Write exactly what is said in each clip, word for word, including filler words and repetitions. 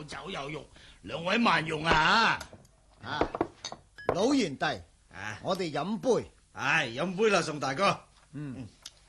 有酒有肉，兩位慢用啊！ 啊，老賢弟， 啊， 我哋飲杯。 唉，飲杯啦，宋大哥。 嗯，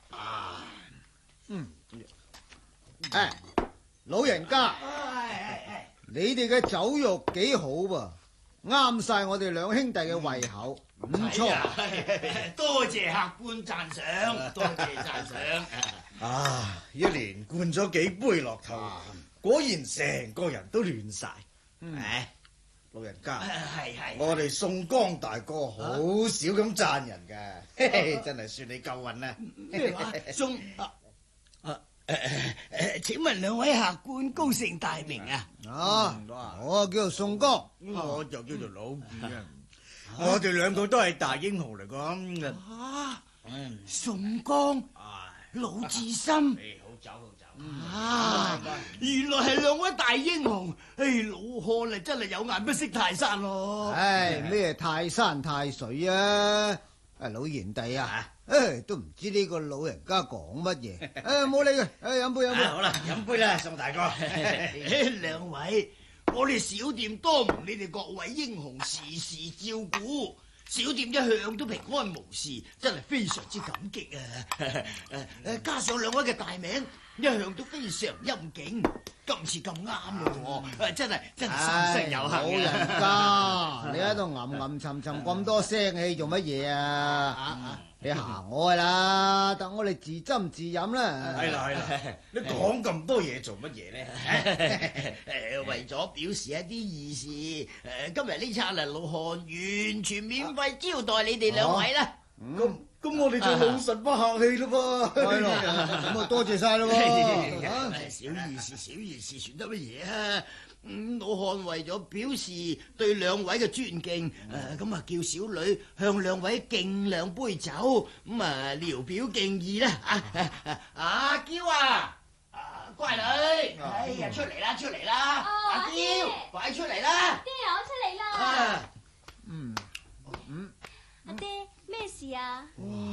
嗯，誒，老人家，你哋嘅酒肉幾好噃，啱晒我哋兩兄弟嘅胃口，唔錯。 多謝客官讚賞，多謝讚賞。 啊，一連灌咗幾杯落肚，果然成個人都亂晒。唉，老人家， 係係， 我哋宋江大哥好少咁讚人㗎，真係算你夠運啦。 咩話？宋啊啊誒誒，請問兩位客官高姓大名啊？ 啊，我叫做宋江， 我就叫做老二啊。我哋兩個都係大英雄嚟講。 啊，宋江、魯智深。 好酒好酒。 啊！原來係兩位大英雄，唉，老漢啊真係有眼不識泰山咯。 唉，咩泰山泰水啊！啊，老賢弟啊，唉，都唔知呢個老人家講乜嘢。唉，冇理佢，唉，飲杯飲杯。 好啦，飲杯啦，宋大哥。 兩位，我哋小店多蒙你哋各位英雄時時照顧。小店一向都平安無事，真係非常之感激啊！誒誒，加上兩位嘅大名一向都非常陰勁，今次咁啱咯，誒真係真係三生有幸啊！ 老人家，你喺度吟吟沉沉咁多聲氣做乜嘢啊？你行開啦，等我哋自斟自飲啦。 係啦係啦，你講咁多嘢做乜嘢咧？ 誒，為咗表示一啲意思，誒，今日呢餐啊，老漢完全免費招待你哋兩位啦。 咁咁，我哋就老實不客氣咯噃。 係咯，咁啊多謝晒咯。 小意思，小意思，算得乜嘢啊？嗯，老漢為咗表示對兩位嘅尊敬，誒咁啊叫小女向兩位敬兩杯酒，咁啊聊表敬意啦。啊阿嬌啊，乖女，哎呀出嚟啦出嚟啦，阿嬌快出嚟啦！ 爹，我出嚟啦。 嗯嗯， 阿爹，咩事啊？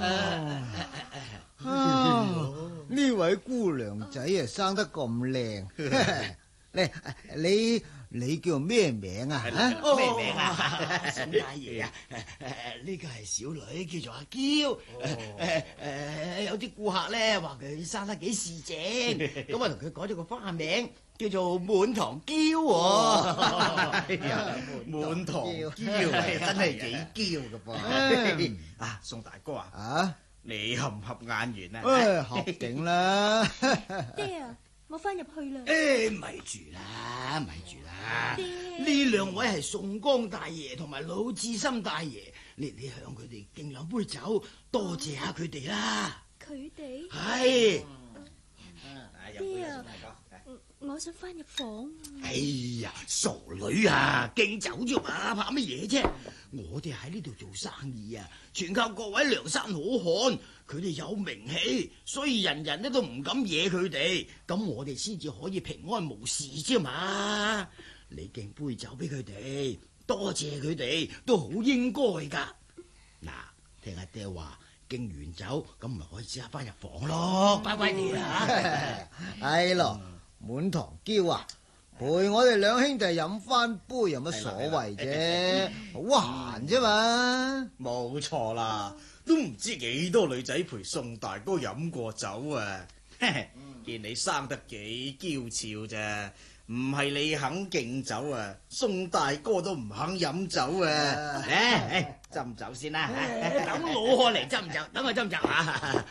呢位姑娘仔啊，生得咁靚。你你你叫咩名啊？ 咩名啊？沈大爺啊！呢個係小女，叫做阿嬌。誒誒，有啲顧客咧話佢生得幾市正，咁啊同佢改咗個花名，叫做滿堂嬌。 哎呀，滿堂嬌真係幾嬌噶噃。啊，宋大哥啊， 啊， 你合唔合眼緣啊？ 誒，合定啦。 爹啊！我翻入去啦。 誒，咪住啦，咪住啦。呢兩位係宋江大爺同埋魯智深大爺，你你向佢哋敬兩杯酒，多謝下佢哋啦。 佢哋係。 爹啊，我想翻入房。 哎呀，傻女啊，敬酒啫嘛，怕乜嘢啫？我哋喺呢度做生意啊，全靠各位梁山好漢，佢哋有名氣，所以人人咧都唔敢惹佢哋，咁我哋先至可以平安無事啫嘛。你敬杯酒俾佢哋，多謝佢哋，都好應該噶。嗱，聽阿爹話，敬完酒咁咪可以即刻翻入房咯，乖乖哋啊！ 係咯，滿堂嬌啊！陪我哋兩兄弟飲翻杯有乜所謂啫？好閒啫嘛！ 冇錯啦，都唔知幾多女仔陪宋大哥飲過酒啊！見你生得幾嬌俏咋，唔係你肯敬酒啊，宋大哥都唔肯飲酒啊！誒，斟酒先啦， 等老漢嚟斟酒，等我斟酒啊！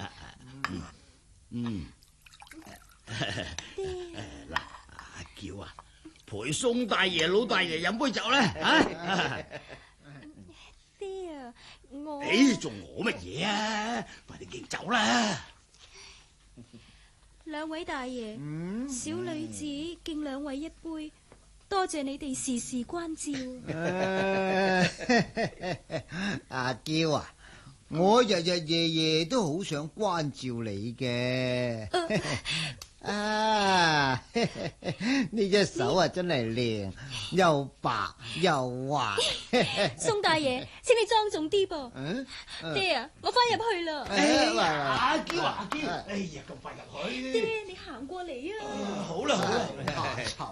嗯，嗱。阿嬌啊，陪宋大爺、老大爺飲杯酒啦，啊！ 爹啊，我誒，仲我乜嘢啊？快啲敬酒啦！ 兩位大爺， 嗯， 小女子敬兩位一杯，多謝你哋時時關照。 阿嬌啊，我日日夜夜都好想關照你嘅。啊！呢隻手啊真係靚，又白又滑。 宋大爺，請你莊重啲噃。 嗯， 爹啊，我翻入去啦。 哎呀，阿嬌阿嬌，哎呀，咁快入去？ 爹，你行過嚟啊！ 好啦好啦， 怕醜